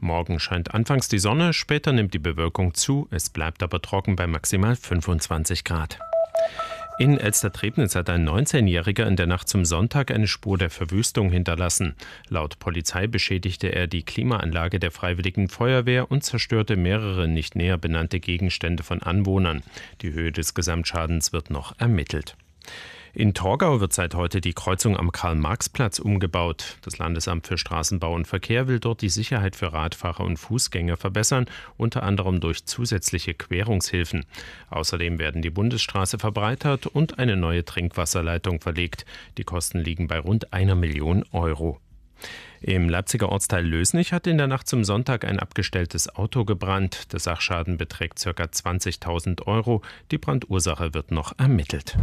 Morgen scheint anfangs die Sonne, später nimmt die Bewölkung zu. Es bleibt aber trocken bei maximal 25 Grad. In Elster-Trebnitz hat ein 19-Jähriger in der Nacht zum Sonntag eine Spur der Verwüstung hinterlassen. Laut Polizei beschädigte er die Klimaanlage der Freiwilligen Feuerwehr und zerstörte mehrere nicht näher benannte Gegenstände von Anwohnern. Die Höhe des Gesamtschadens wird noch ermittelt. In Torgau wird seit heute die Kreuzung am Karl-Marx-Platz umgebaut. Das Landesamt für Straßenbau und Verkehr will dort die Sicherheit für Radfahrer und Fußgänger verbessern, unter anderem durch zusätzliche Querungshilfen. Außerdem werden die Bundesstraße verbreitert und eine neue Trinkwasserleitung verlegt. Die Kosten liegen bei rund 1 Million Euro. Im Leipziger Ortsteil Lösnich hat in der Nacht zum Sonntag ein abgestelltes Auto gebrannt. Der Sachschaden beträgt ca. 20.000 Euro. Die Brandursache wird noch ermittelt.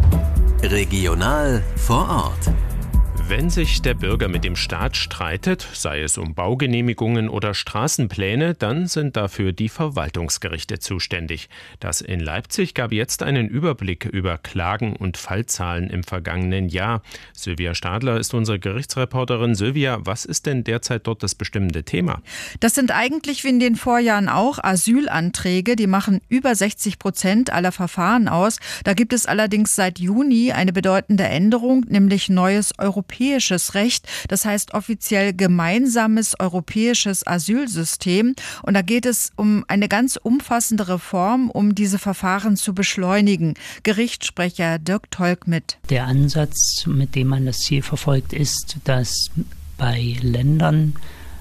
Regional vor Ort. Wenn sich der Bürger mit dem Staat streitet, sei es um Baugenehmigungen oder Straßenpläne, dann sind dafür die Verwaltungsgerichte zuständig. Das in Leipzig gab jetzt einen Überblick über Klagen und Fallzahlen im vergangenen Jahr. Sylvia Stadler ist unsere Gerichtsreporterin. Sylvia, was ist denn derzeit dort das bestimmende Thema? Das sind eigentlich wie in den Vorjahren auch Asylanträge. Die machen über 60% aller Verfahren aus. Da gibt es allerdings seit Juni eine bedeutende Änderung, nämlich neues europäisches Recht, das heißt offiziell gemeinsames europäisches Asylsystem. Und da geht es um eine ganz umfassende Reform, um diese Verfahren zu beschleunigen. Gerichtssprecher Dirk Tolk mit. Der Ansatz, mit dem man das Ziel verfolgt, ist, dass bei Ländern,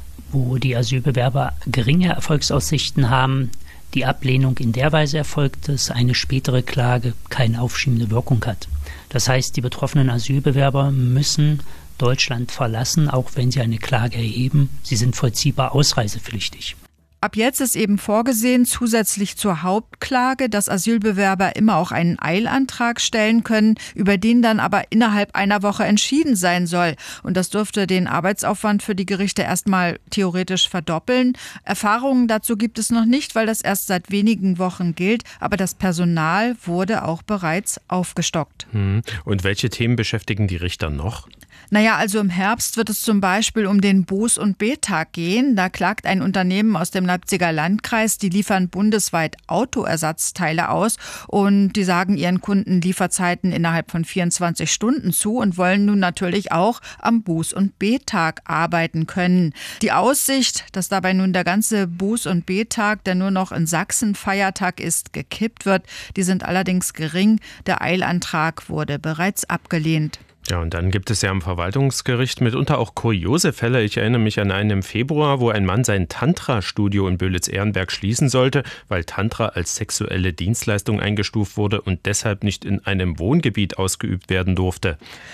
wo die Asylbewerber geringe Erfolgsaussichten haben, die Ablehnung in der Weise erfolgt, dass eine spätere Klage keine aufschiebende Wirkung hat. Das heißt, die betroffenen Asylbewerber müssen Deutschland verlassen, auch wenn sie eine Klage erheben. Sie sind vollziehbar ausreisepflichtig. Ab jetzt ist eben vorgesehen, zusätzlich zur Hauptklage, dass Asylbewerber immer auch einen Eilantrag stellen können, über den dann aber innerhalb einer Woche entschieden sein soll. Und das dürfte den Arbeitsaufwand für die Gerichte erstmal theoretisch verdoppeln. Erfahrungen dazu gibt es noch nicht, weil das erst seit wenigen Wochen gilt. Aber das Personal wurde auch bereits aufgestockt. Und welche Themen beschäftigen die Richter noch? Also im Herbst wird es zum Beispiel um den Buß- und B-Tag gehen. Da klagt ein Unternehmen aus dem Leipziger Landkreis, die liefern bundesweit Autoersatzteile aus und die sagen ihren Kunden Lieferzeiten innerhalb von 24 Stunden zu und wollen nun natürlich auch am Buß- und B-Tag arbeiten können. Die Aussicht, dass dabei nun der ganze Buß- und B-Tag, der nur noch in Sachsen Feiertag ist, gekippt wird, die sind allerdings gering. Der Eilantrag wurde bereits abgelehnt. Ja, und dann gibt es ja am Verwaltungsgericht mitunter auch kuriose Fälle. Ich erinnere mich an einen im Februar, wo ein Mann sein Tantra-Studio in Böhlitz-Ehrenberg schließen sollte, weil Tantra als sexuelle Dienstleistung eingestuft wurde und deshalb nicht in einem Wohngebiet ausgeübt werden durfte.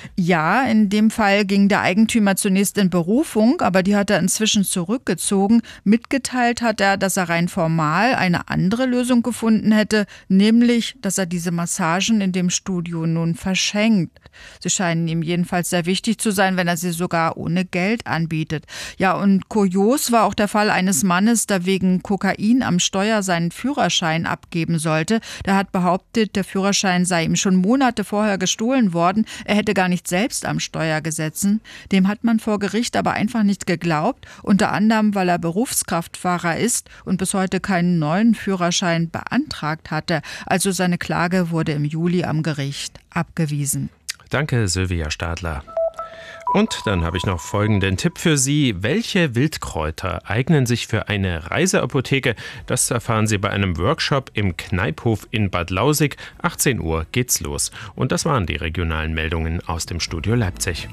Ja, in dem Fall ging der Eigentümer zunächst in Berufung, aber die hat er inzwischen zurückgezogen. Mitgeteilt hat er, dass er rein formal eine andere Lösung gefunden hätte, nämlich, dass er diese Massagen in dem Studio nun verschenkt. Sie scheinen ihm jedenfalls sehr wichtig zu sein, wenn er sie sogar ohne Geld anbietet. Ja, und kurios war auch der Fall eines Mannes, der wegen Kokain am Steuer seinen Führerschein abgeben sollte. Der hat behauptet, der Führerschein sei ihm schon Monate vorher gestohlen worden. Er hätte gar nicht selbst am Steuer gesessen. Dem hat man vor Gericht aber einfach nicht geglaubt, unter anderem, weil er Berufskraftfahrer ist und bis heute keinen neuen Führerschein beantragt hatte. Also seine Klage wurde im Juli am Gericht abgewiesen. Danke, Sylvia Stadler. Und dann habe ich noch folgenden Tipp für Sie. Welche Wildkräuter eignen sich für eine Reiseapotheke? Das erfahren Sie bei einem Workshop im Kneiphof in Bad Lausick. 18 Uhr geht's los. Und das waren die regionalen Meldungen aus dem Studio Leipzig.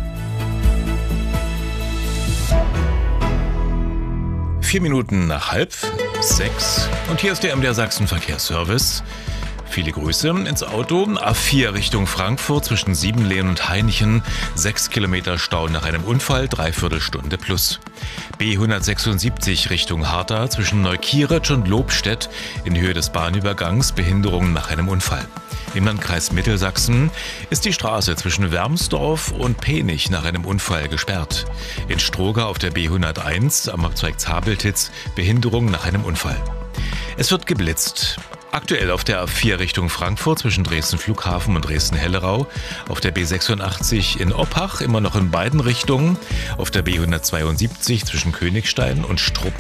Vier Minuten nach 5:30. Und hier ist der MDR Sachsen Verkehrsservice. Viele Grüße ins Auto. A4 Richtung Frankfurt zwischen Siebenlehen und Hainichen. 6 Kilometer Stau nach einem Unfall, 3/4 Stunde plus. B176 Richtung Harta zwischen Neukieritsch und Lobstedt in Höhe des Bahnübergangs. Behinderung nach einem Unfall. Im Landkreis Mittelsachsen ist die Straße zwischen Wermsdorf und Penich nach einem Unfall gesperrt. In Stroga auf der B101 am Abzweig Zabeltitz Behinderung nach einem Unfall. Es wird geblitzt. Aktuell auf der A4 Richtung Frankfurt zwischen Dresden Flughafen und Dresden-Hellerau, auf der B86 in Oppach immer noch in beiden Richtungen, auf der B172 zwischen Königstein und Strupp